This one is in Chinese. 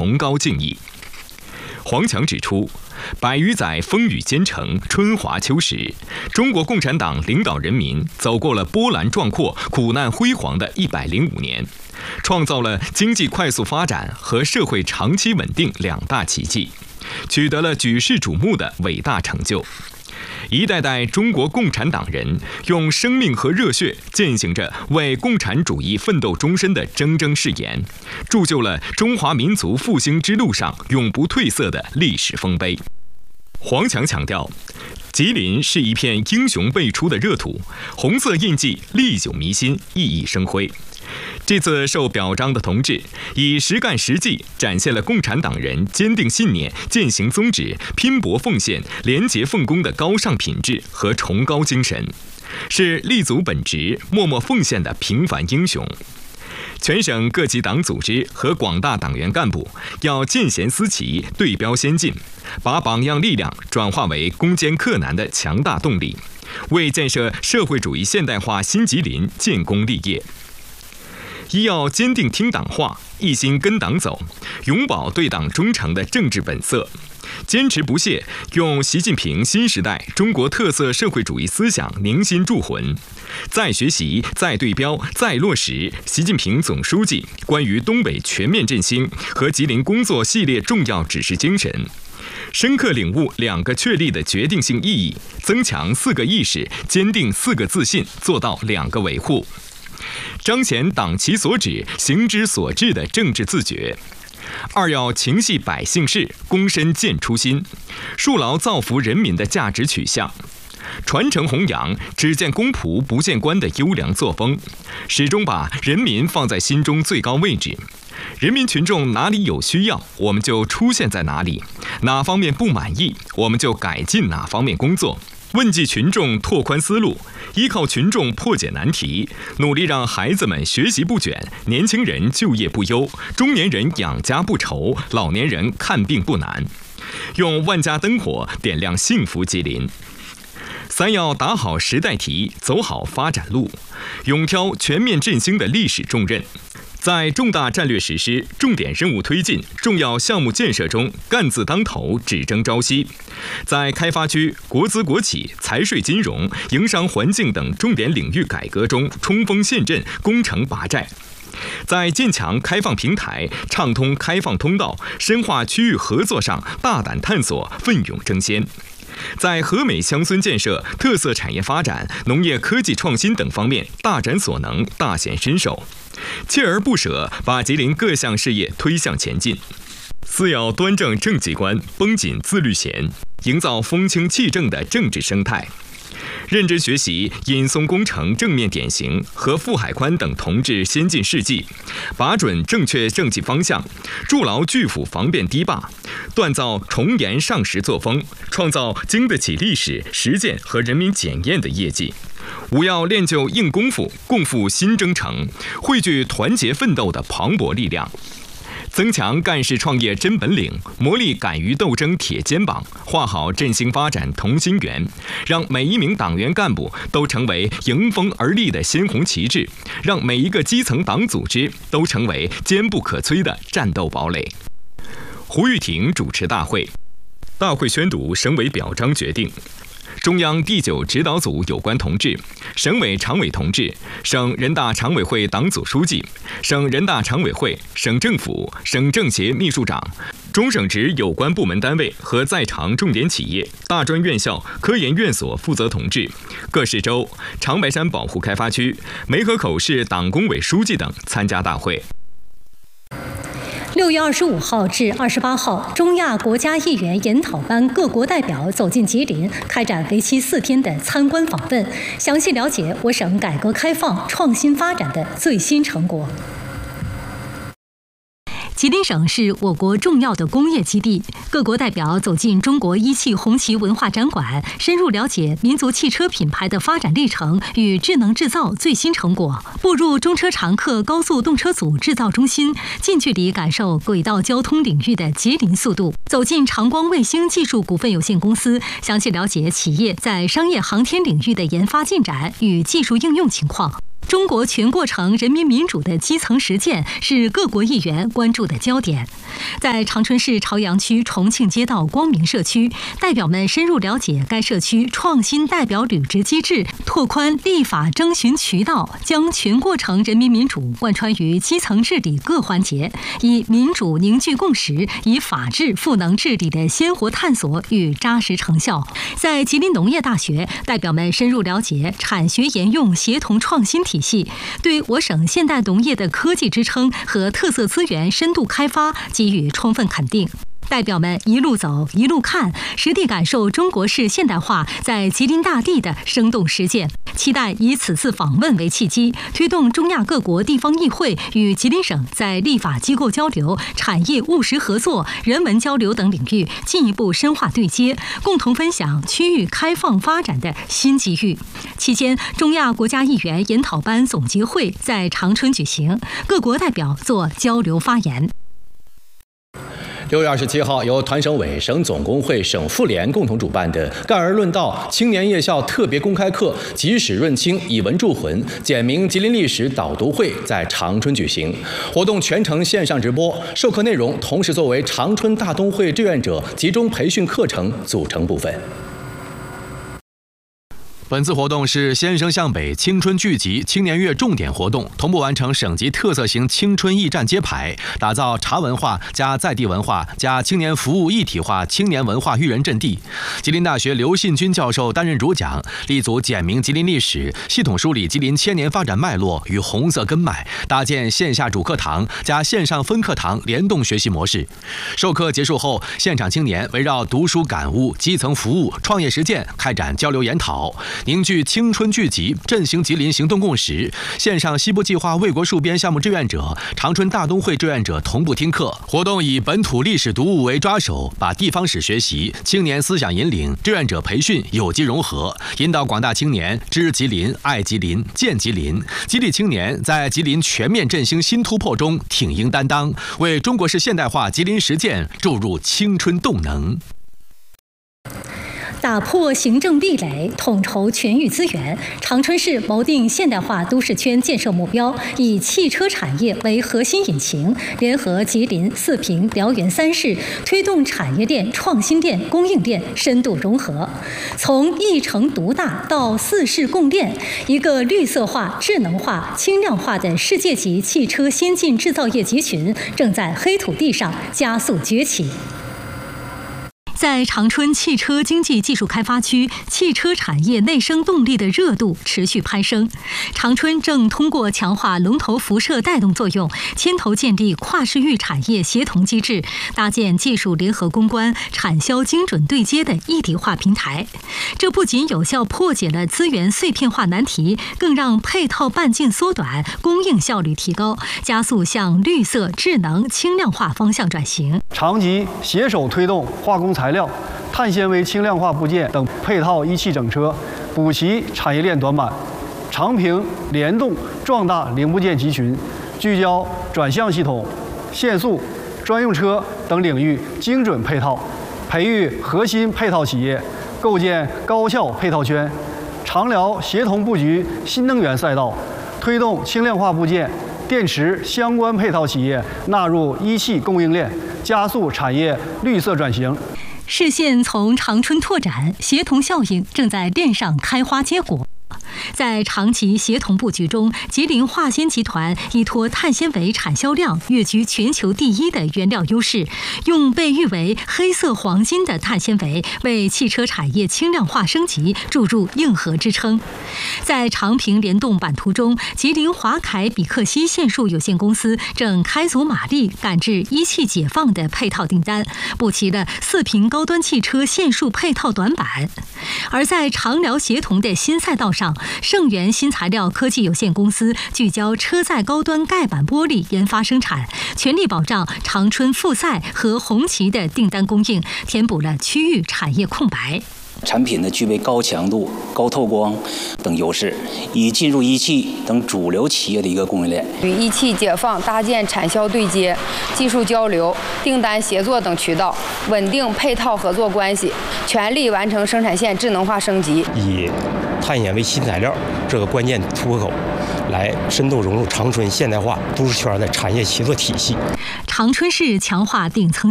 崇高敬意。黄强指出，100余载风雨兼程，春华秋实，中国共产党领导人民走过了波澜壮阔、苦难辉煌的105年，创造了经济快速发展和社会长期稳定2大奇迹，取得了举世瞩目的伟大成就。一代代中国共产党人用生命和热血践行着为共产主义奋斗终身的铮铮誓言，铸就了中华民族复兴之路上永不褪色的历史丰碑。黄强强调，吉林是一片英雄辈出的热土，红色印记历久弥新，熠熠生辉。这次受表彰的同志以实干实绩展现了共产党人坚定信念、践行宗旨、拼搏奉献、廉洁奉公的高尚品质和崇高精神，是立足本职、默默奉献的平凡英雄。全省各级党组织和广大党员干部要见贤思齐、对标先进，把榜样力量转化为攻坚克难的强大动力，为建设社会主义现代化新吉林建功立业。一要坚定听党话，一心跟党走，永葆对党忠诚的政治本色，坚持不懈用习近平新时代中国特色社会主义思想凝心铸魂，再学习、再对标、再落实习近平总书记关于东北全面振兴和吉林工作系列重要指示精神，深刻领悟2个确立的决定性意义，增强4个意识，坚定4个自信，做到2个维护，彰显党其所指、行之所至的政治自觉。2要情系百姓事，躬身见初心，树牢造福人民的价值取向，传承弘扬只见公仆不见官的优良作风，始终把人民放在心中最高位置。人民群众哪里有需要，我们就出现在哪里；哪方面不满意，我们就改进哪方面工作。问计群众，拓宽思路，依靠群众破解难题，努力让孩子们学习不卷，年轻人就业不忧，中年人养家不愁，老年人看病不难，用万家灯火点亮幸福吉林。3要打好时代题，走好发展路，勇挑全面振兴的历史重任，在重大战略实施、重点任务推进、重要项目建设中干字当头、只争朝夕，在开发区、国资国企、财税金融、营商环境等重点领域改革中冲锋陷阵、攻城拔寨，在建强开放平台、畅通开放通道、深化区域合作上大胆探索、奋勇争先，在和美乡村建设、特色产业发展、农业科技创新等方面大展所能、大显身手，锲而不舍把吉林各项事业推向前进。4要端正政绩观，绷紧自律弦，营造风清气正的政治生态。认真学习尹松工程正面典型和傅海宽等同志先进事迹，把准正确政绩方向，筑牢拒腐防变堤坝，锻造重严上实作风，创造经得起历史实践和人民检验的业绩。5要练就硬功夫，共赴新征程，汇聚团结奋斗的磅礴力量，增强干事创业真本领，磨砺敢于斗争铁肩膀，画好振兴发展同心圆，让每一名党员干部都成为迎风而立的鲜红旗帜，让每一个基层党组织都成为坚不可摧的战斗堡垒。胡玉婷主持大会，大会宣读省委表彰决定。中央第9指导组有关同志、省委常委同志、省人大常委会党组书记、省人大常委会、省政府、省政协秘书长、中省直有关部门单位和在场重点企业、大专院校、科研院所负责同志、各市州、长白山保护开发区、梅河口市党工委书记等参加大会。 6月25号至28号，中亚国家议员研讨班各国代表走进吉林，开展为期4天的参观访问，详细了解我省改革开放、创新发展的最新成果。吉林省是我国重要的工业基地，各国代表走进中国一汽红旗文化展馆，深入了解民族汽车品牌的发展历程与智能制造最新成果，步入中车常客高速动车组制造中心，近距离感受轨道交通领域的吉林速度；走进长光卫星技术股份有限公司，详细了解企业在商业航天领域的研发进展与技术应用情况。 中国全过程人民民主的基层实践是各国议员关注的焦点。在长春市朝阳区重庆街道光明社区，代表们深入了解该社区创新代表履职机制，拓宽立法征询渠道，将全过程人民民主贯穿于基层治理各环节，以民主凝聚共识，以法治赋能治理的鲜活探索与扎实成效。在吉林农业大学，代表们深入了解产学研用协同创新体系，对我省现代农业的科技支撑和特色资源深度开发给予充分肯定。代表们一路走一路看，实地感受中国式现代化在吉林大地的生动实践，期待以此次访问为契机，推动中亚各国地方议会与吉林省在立法机构交流、产业务实合作、人文交流等领域进一步深化对接，共同分享区域开放发展的新机遇。期间，中亚国家议员研讨班总结会在长春举行，各国代表做交流发言。 6月27号，由团省委、省总工会、省妇联共同主办的“干儿论道”青年夜校特别公开课“及时润清，以文铸魂，简明吉林历史”导读会在长春举行。活动全程线上直播，授课内容同时作为长春大东会志愿者集中培训课程组成部分。 本次活动是先生向北青春聚集青年月重点活动，同步完成省级特色型青春驿站揭牌，打造茶文化加在地文化加青年服务一体化青年文化育人阵地。吉林大学刘信军教授担任主讲，力组简明吉林历史，系统梳理吉林千年发展脉络与红色根脉，搭建线下主课堂加线上分课堂联动学习模式。授课结束后，现场青年围绕读书感悟、基层服务、创业实践开展交流研讨，凝聚青春聚集，振兴吉林行动共识。线上西部计划卫国戍边项目志愿者、长春大东会志愿者同步听课。活动以本土历史读物为抓手，把地方史学习、青年思想引领、志愿者培训有机融合，引导广大青年知吉林、爱吉林、见吉林，激励青年在吉林全面振兴新突破中挺膺担当，为中国式现代化吉林实践注入青春动能。 打破行政壁垒，统筹全域资源，长春市谋定现代化都市圈建设目标，以汽车产业为核心引擎，联合吉林、四平、辽源3市，推动产业链、创新链、供应链深度融合。从一城独大到4市共链，一个绿色化、智能化、轻量化的世界级汽车先进制造业集群正在黑土地上加速崛起。在长春汽车经济技术开发区，汽车产业内生动力的热度持续攀升。长春正通过强化龙头辐射带动作用，牵头建立跨市域产业协同机制，搭建技术联合攻关、产销精准对接的一体化平台。这不仅有效破解了资源碎片化难题，更让配套半径缩短，供应效率提高，加速向绿色、智能、轻量化方向转型。 长吉携手推动化工材料、碳纤维轻量化部件等配套一汽整车，补齐产业链短板；长平联动壮大零部件集群，聚焦转向系统、限速、专用车等领域精准配套，培育核心配套企业，构建高效配套圈；长辽协同布局新能源赛道，推动轻量化部件、电池相关配套企业纳入一汽供应链，加速产业绿色转型。 视线从长春拓展，协同效应正在链上开花结果。在长期协同布局中，吉林化纤集团依托碳纤维产销量跃居全球第1的原料优势，用被誉为黑色黄金的碳纤维为汽车产业轻量化升级注入硬核支撑。在长平联动版图中，吉林华凯比克西线束有限公司正开足马力赶制一汽解放的配套订单，补齐了四平高端汽车线束配套短板。而在长辽协同的新赛道上，盛源新材料科技有限公司聚焦车载高端盖板玻璃研发生产，全力保障长春富赛和红旗的订单供应，填补了区域产业空白。 产品呢具备高强度、高透光等优势，以进入一汽等主流企业的一个供应链， 与一汽解放搭建产销对接、技术交流、订单协作等渠道，稳定配套合作关系，全力完成生产线智能化升级。 以碳纤维新材料这个关键突破口来深度融入长春现代化都市圈的产业协作体系。 长春市强化顶层